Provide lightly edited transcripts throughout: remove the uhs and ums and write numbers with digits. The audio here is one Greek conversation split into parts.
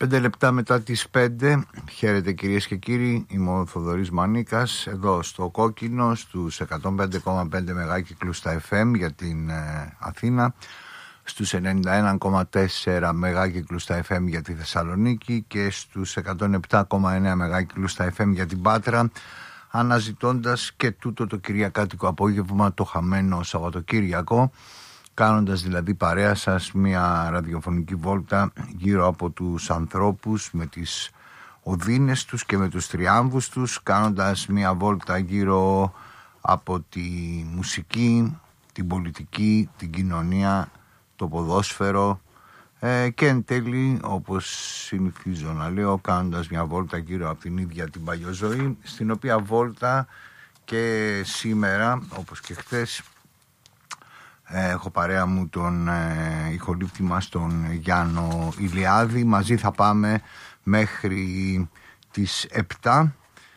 5 λεπτά μετά τις 5. Χαίρετε κυρίες και κύριοι, είμαι ο Θοδωρής Μανίκας, εδώ στο Κόκκινο, στους 105,5 μεγάκυκλους στα FM για την Αθήνα, στους 91,4 μεγάκυκλους στα FM για τη Θεσσαλονίκη και στους 107,9 μεγάκυκλους στα FM για την Πάτρα, αναζητώντας και τούτο το κυριακάτικο απόγευμα, το χαμένο Σαββατοκύριακο, κάνοντας δηλαδή παρέα σας μια ραδιοφωνική βόλτα γύρω από τους ανθρώπους με τις οδύνες τους και με τους τριάμβους τους, κάνοντας μια βόλτα γύρω από τη μουσική, την πολιτική, την κοινωνία, το ποδόσφαιρο και εν τέλει, όπως συνηθίζω να λέω, κάνοντας μια βόλτα γύρω από την ίδια την παλιοζωή, στην οποία βόλτα και σήμερα, όπως και χθες, έχω παρέα μου τον ηχολήπτη μας, τον Γιάννο Ηλιάδη. Μαζί θα πάμε μέχρι τις 7.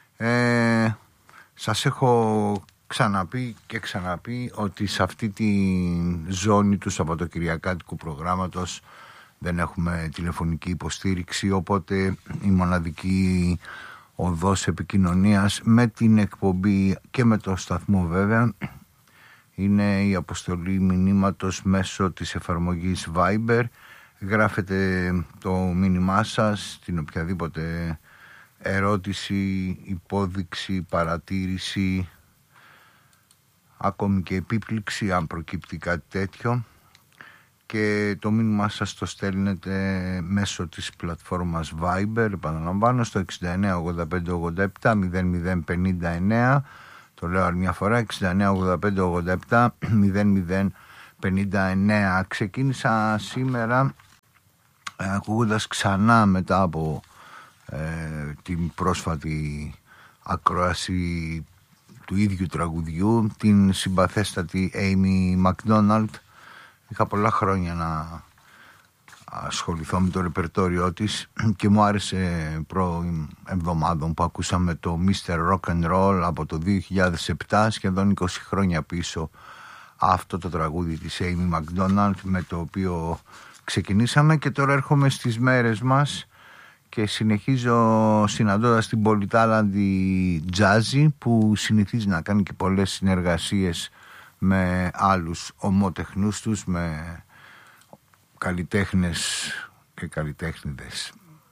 Σας έχω ξαναπεί και ξαναπεί ότι σε αυτή τη ζώνη του Σαββατοκυριακάτικου προγράμματος δεν έχουμε τηλεφωνική υποστήριξη, οπότε η μοναδική οδός επικοινωνίας με την εκπομπή και με το σταθμό βέβαια είναι η αποστολή μηνύματος μέσω της εφαρμογής Viber. Γράφετε το μήνυμά σας, την οποιαδήποτε ερώτηση, υπόδειξη, παρατήρηση, ακόμη και επίπληξη αν προκύπτει κάτι τέτοιο, και το μήνυμά σας το στέλνετε μέσω της πλατφόρμας Viber, επαναλαμβάνω, στο 69 85 87 00 59. Το λέω άλλη μια φορά, 69 85 87 00 59. Ξεκίνησα σήμερα ακούγοντας ξανά, μετά από την πρόσφατη ακρόαση του ίδιου τραγουδιού, την συμπαθέστατη Amy McDonald. Είχα πολλά χρόνια να ασχοληθώ με το ρεπερτόριό της και μου άρεσε εβδομάδων που ακούσαμε το Mr. Rock and Roll από το 2007, σχεδόν 20 χρόνια πίσω, αυτό το τραγούδι της Amy McDonald με το οποίο ξεκινήσαμε, και τώρα έρχομαι στις μέρες μας και συνεχίζω συναντώντας την πολυτάλαντη Jazzy, που συνηθίζει να κάνει και πολλές συνεργασίες με άλλους ομότεχνούς τους, με καλλιτέχνες και καλλιτέχνηδες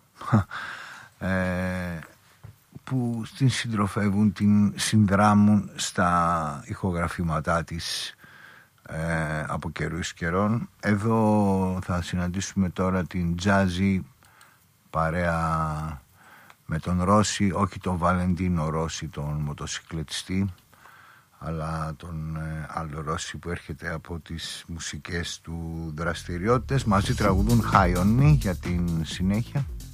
που την συντροφεύουν, την συνδράμουν στα ηχογραφήματά της από καιρούς καιρών. Εδώ θα συναντήσουμε τώρα την Jazzy παρέα με τον Ρώση, όχι τον Βαλεντίνο Ρώση, τον μοτοσυκλετιστή, αλλά τον άλλο Ρώση που έρχεται από τις μουσικές του δραστηριότητες. Μαζί τραγουδούν High on Me για την συνέχεια.